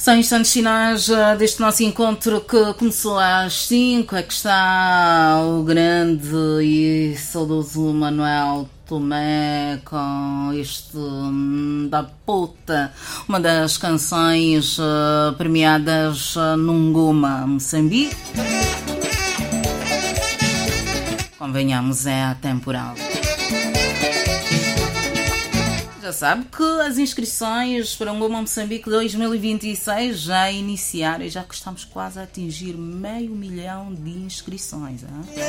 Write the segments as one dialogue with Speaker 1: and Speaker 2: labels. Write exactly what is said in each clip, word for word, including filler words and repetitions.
Speaker 1: São instantes finais deste nosso encontro que começou às cinco. É que está o grande e saudoso Manuel Tomé com este da puta, uma das canções uh, premiadas uh, num Goma, Moçambique. Convenhamos, é atemporal. Já sabe que as inscrições para um Goma Moçambique dois mil e vinte e seis já iniciaram e já que estamos quase a atingir meio milhão de inscrições. Hein?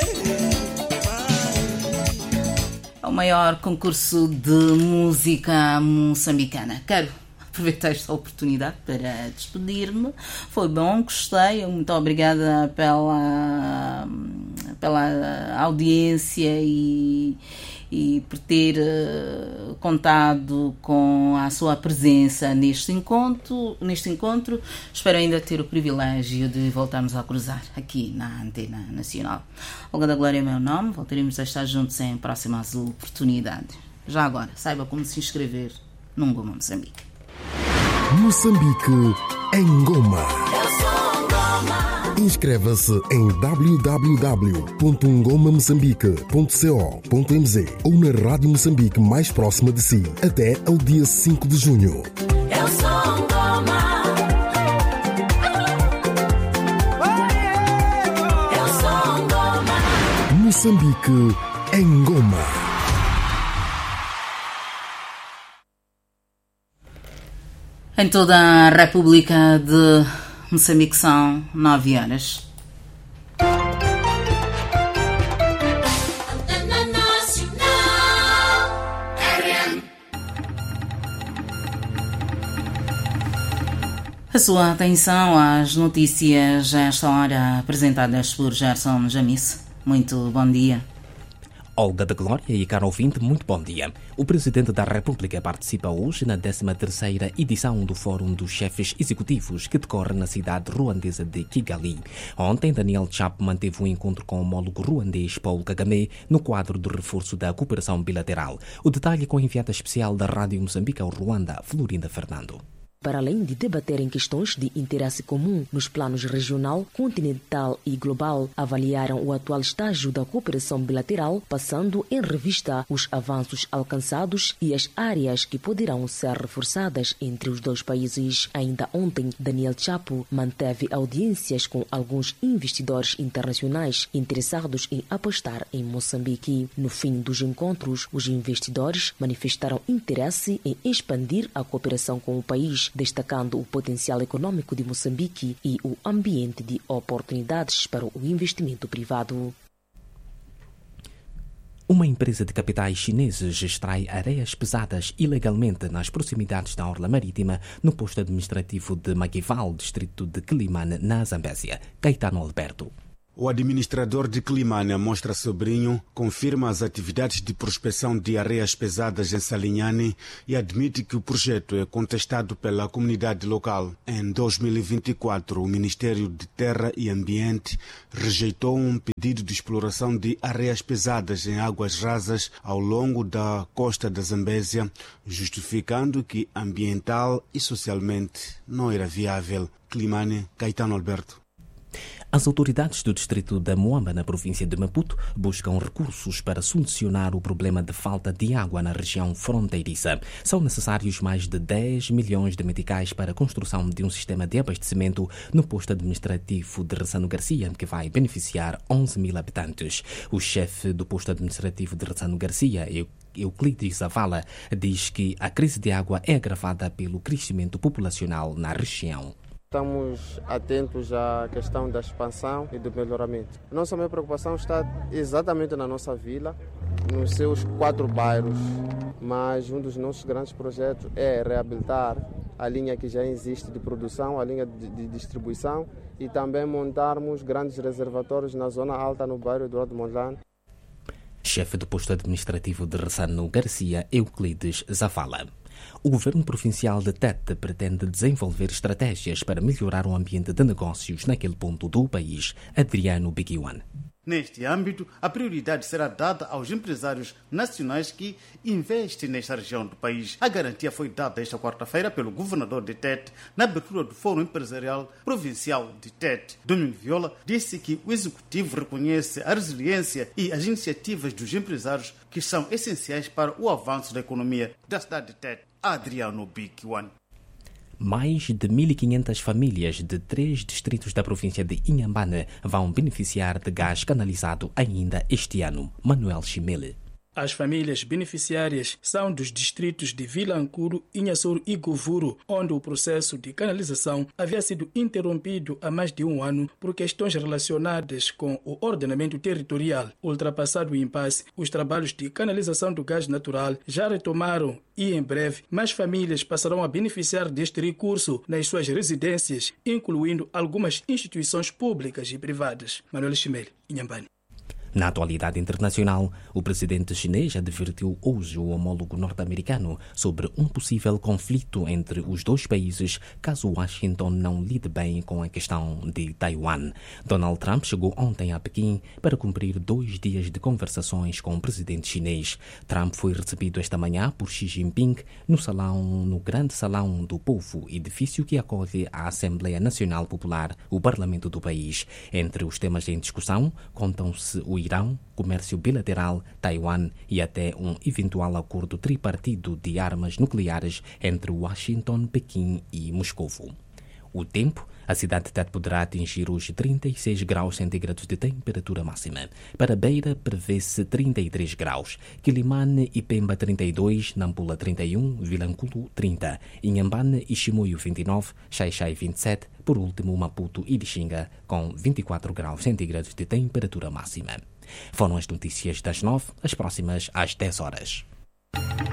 Speaker 1: É o maior concurso de música moçambicana. Quero aproveitar esta oportunidade para despedir-me. Foi bom, gostei. Muito obrigada pela, pela audiência e, e por ter uh, contado com a sua presença neste encontro, neste encontro. Espero ainda ter o privilégio de voltarmos a cruzar aqui na Antena Nacional. Olga da Glória é meu nome. Voltaremos a estar juntos em próximas oportunidades. Já agora, saiba como se inscrever num Goma Moçambique.
Speaker 2: Moçambique em Goma. Inscreva-se em w w w ponto ngoma moçambique ponto co ponto m z ou na Rádio Moçambique mais próxima de si até ao dia cinco de junho.
Speaker 3: Eu sou um Goma. Eu sou um Goma.
Speaker 2: Moçambique em Goma.
Speaker 1: Em toda a República de Moçambique são nove horas. A sua atenção às notícias a esta hora apresentadas por Gerson Jamice. Muito bom dia.
Speaker 4: Olga da Glória e caro ouvinte, muito bom dia. O Presidente da República participa hoje na décima terceira edição do Fórum dos Chefes Executivos, que decorre na cidade ruandesa de Kigali. Ontem, Daniel Chapo manteve um encontro com o homólogo ruandês Paul Kagame no quadro do reforço da cooperação bilateral. O detalhe com a enviada especial da Rádio Moçambique ao Ruanda, Florinda Fernando.
Speaker 5: Para além de debaterem questões de interesse comum nos planos regional, continental e global, avaliaram o atual estágio da cooperação bilateral, passando em revista os avanços alcançados e as áreas que poderão ser reforçadas entre os dois países. Ainda ontem, Daniel Chapo manteve audiências com alguns investidores internacionais interessados em apostar em Moçambique. No fim dos encontros, os investidores manifestaram interesse em expandir a cooperação com o país, destacando o potencial econômico de Moçambique e o ambiente de oportunidades para o investimento privado.
Speaker 4: Uma empresa de capitais chineses extrai areias pesadas ilegalmente nas proximidades da orla marítima no posto administrativo de Maguival, distrito de Quelimane, na Zambésia. Caetano Alberto.
Speaker 6: O administrador de Quelimane, Mostra Sobrinho, confirma as atividades de prospecção de areias pesadas em Salinhane e admite que o projeto é contestado pela comunidade local. Em dois mil e vinte e quatro, o Ministério de Terra e Ambiente rejeitou um pedido de exploração de areias pesadas em águas rasas ao longo da costa da Zambésia, justificando que ambiental e socialmente não era viável. Quelimane, Caetano Alberto.
Speaker 4: As autoridades do distrito da Moamba, na província de Maputo, buscam recursos para solucionar o problema de falta de água na região fronteiriça. São necessários mais de dez milhões de meticais para a construção de um sistema de abastecimento no posto administrativo de Ressano Garcia, que vai beneficiar onze mil habitantes. O chefe do posto administrativo de Ressano Garcia, Euclides Zavala, diz que a crise de água é agravada pelo crescimento populacional na região.
Speaker 7: Estamos atentos à questão da expansão e do melhoramento. Nossa maior preocupação está exatamente na nossa vila, nos seus quatro bairros, mas um dos nossos grandes projetos é reabilitar a linha que já existe de produção, a linha de, de distribuição e também montarmos grandes reservatórios na zona alta, no bairro Eduardo Mondlane.
Speaker 4: Chefe do posto administrativo de Ressano Garcia, Euclides Zavala. O governo provincial de Tete pretende desenvolver estratégias para melhorar o ambiente de negócios naquele ponto do país. Adriano Biguiwan.
Speaker 8: Neste âmbito, a prioridade será dada aos empresários nacionais que investem nesta região do país. A garantia foi dada esta quarta-feira pelo governador de Tete na abertura do Fórum Empresarial Provincial de Tete. Domingo Viola disse que o executivo reconhece a resiliência e as iniciativas dos empresários que são essenciais para o avanço da economia da cidade de Tete. Adriano Bikiwan.
Speaker 4: Mais de mil e quinhentas famílias de três distritos da província de Inhambane vão beneficiar de gás canalizado ainda este ano. Manuel Chimele.
Speaker 9: As famílias beneficiárias são dos distritos de Vilancuru, Inhassoro e Govuro, onde o processo de canalização havia sido interrompido há mais de um ano por questões relacionadas com o ordenamento territorial. Ultrapassado o impasse, os trabalhos de canalização do gás natural já retomaram e, em breve, mais famílias passarão a beneficiar deste recurso nas suas residências, incluindo algumas instituições públicas e privadas. Manuel Chimele, Inhambane.
Speaker 4: Na atualidade internacional, o presidente chinês advertiu hoje o homólogo norte-americano sobre um possível conflito entre os dois países caso Washington não lide bem com a questão de Taiwan. Donald Trump chegou ontem a Pequim para cumprir dois dias de conversações com o presidente chinês. Trump foi recebido esta manhã por Xi Jinping no salão, no Grande Salão do Povo, edifício que acolhe a Assembleia Nacional Popular, o parlamento do país. Entre os temas em discussão contam-se o Irão, comércio bilateral, Taiwan e até um eventual acordo tripartido de armas nucleares entre Washington, Pequim e Moscovo. O tempo, a cidade de Tete poderá atingir os trinta e seis graus centígrados de temperatura máxima. Para Beira, prevê-se trinta e três graus. Quilimane e Pemba, trinta e dois. Nampula, trinta e um. Vilanculo, trinta. Inhambane e Chimoio, vinte e nove. Xai-Xai, vinte e sete. Por último, Maputo e Lixinga, com vinte e quatro graus centígrados de temperatura máxima. Foram as notícias das nove, as próximas às dez horas.